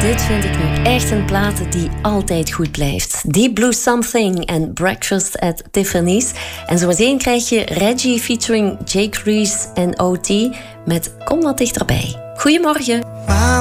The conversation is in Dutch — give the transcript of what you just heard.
Dit vind ik nu echt een plaat die altijd goed blijft. Deep Blue Something en Breakfast at Tiffany's. En zometeen krijg je Reggie featuring Jake Reese en O.T. met Kom wat dichterbij. Goedemorgen.